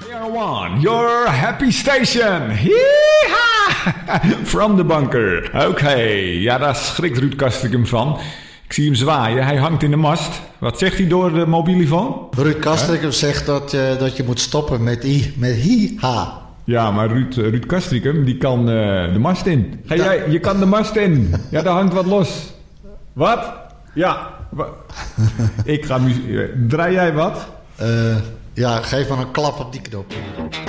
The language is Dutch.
One, your happy station. Yeeha! From the bunker. Oké, ja, daar schrikt Ruud Castricum van. Ik zie hem zwaaien, hij hangt in de mast. Wat zegt hij door de mobielefoon? Ruud Castricum zegt dat je moet stoppen met hi-ha. Ja, maar Ruud Castricum, die kan de mast in. Je kan de mast in. Ja, daar hangt wat los. Wat? Ja. Ik ga muziek... Draai jij wat? Ja, geef maar een klap op die knop.